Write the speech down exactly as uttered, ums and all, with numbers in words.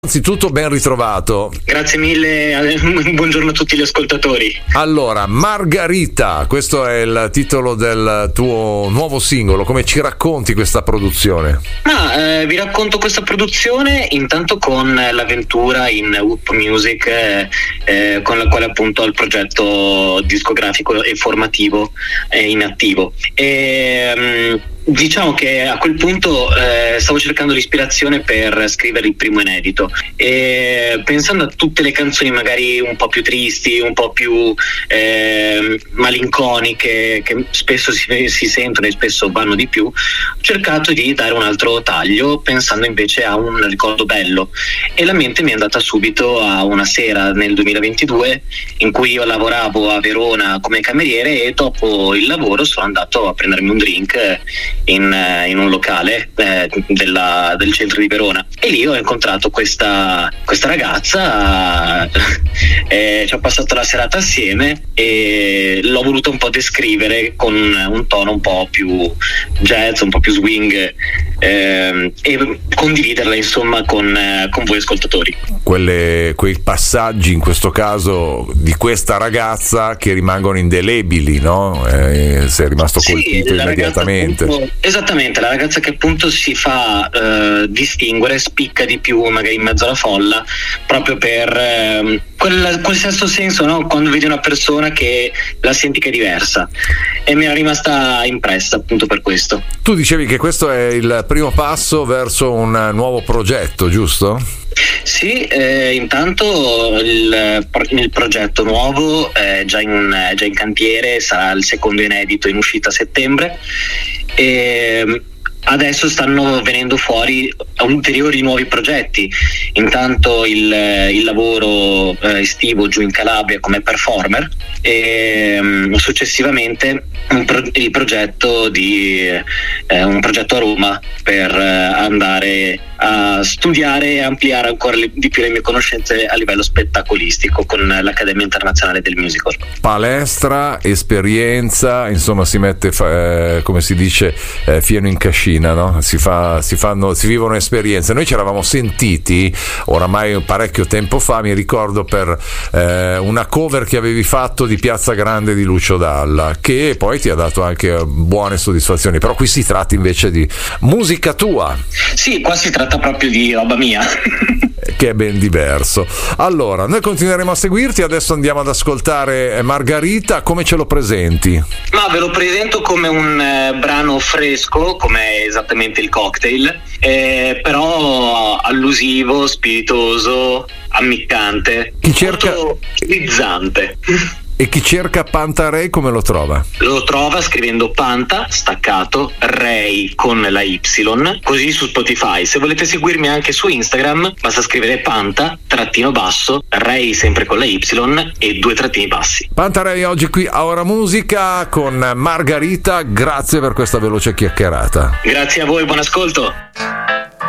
Anzitutto ben ritrovato. Grazie mille, buongiorno a tutti gli ascoltatori. Allora, Margarita, questo è il titolo del tuo nuovo singolo, come ci racconti questa produzione? Ah, eh, vi racconto questa produzione intanto con l'avventura in Whoop Music, eh, eh, con la quale appunto ho il progetto discografico e formativo eh, in attivo. E, um, Diciamo che a quel punto eh, stavo cercando l'ispirazione per scrivere il primo inedito e pensando a tutte le canzoni magari un po' più tristi, un po' più eh, malinconiche, che spesso si, si sentono e spesso vanno di più, ho cercato di dare un altro taglio pensando invece a un ricordo bello, e la mente mi è andata subito a una sera nel duemilaventidue in cui io lavoravo a Verona come cameriere e dopo il lavoro sono andato a prendermi un drink In, in un locale eh, della, del centro di Verona, e lì ho incontrato questa, questa ragazza eh, ci ho passato la serata assieme e l'ho voluto un po' descrivere con un tono un po' più jazz, un po' più swing, eh, e condividerla insomma con, eh, con voi ascoltatori. Quelle, quei passaggi in questo caso di questa ragazza che rimangono indelebili, no? Eh, sei rimasto colpito sì, immediatamente. Appunto, esattamente, la ragazza che appunto si fa eh, distinguere, spicca di più magari in mezzo alla folla, proprio per eh, quel, quel sesto senso, no? Quando vedi una persona che la senti che è diversa, e mi è rimasta impressa appunto per questo. Tu dicevi che questo è il primo passo verso un nuovo progetto, giusto? Sì, eh, intanto il, il progetto nuovo è già in, è già in cantiere, sarà il secondo inedito in uscita a settembre, e adesso stanno venendo fuori ulteriori nuovi progetti. Intanto il, il lavoro eh, estivo giù in Calabria come performer, e um, successivamente un pro- il progetto di eh, un progetto a Roma per eh, andare a studiare e ampliare ancora le, di più le mie conoscenze a livello spettacolistico con l'Accademia Internazionale del Musical. Palestra, esperienza, insomma si mette eh, come si dice eh, fieno in cascina, no? Si fa, si fanno, si vivono esperienze. Noi ci eravamo sentiti oramai parecchio tempo fa, mi ricordo, per eh, una cover che avevi fatto di Piazza Grande di Lucio Dalla, che poi ti ha dato anche buone soddisfazioni, però qui si tratta invece di musica tua. Sì, qua si tratta proprio di roba mia. Che è ben diverso. Allora, noi continueremo a seguirti, adesso andiamo ad ascoltare Margarita. Come ce lo presenti? Ma ve lo presento come un eh, brano fresco, come esattamente il cocktail, eh, però allusivo, spiritoso, ammiccante, chi cerca utilizzante. E chi cerca Panta Rei come lo trova? Lo trova scrivendo Panta staccato Rei con la Y, così su Spotify. Se volete seguirmi anche su Instagram basta scrivere Panta trattino basso Rei sempre con la Y e due trattini bassi. Panta Rei oggi qui a Ora Musica con Margarita, grazie per questa veloce chiacchierata. Grazie a voi, buon ascolto.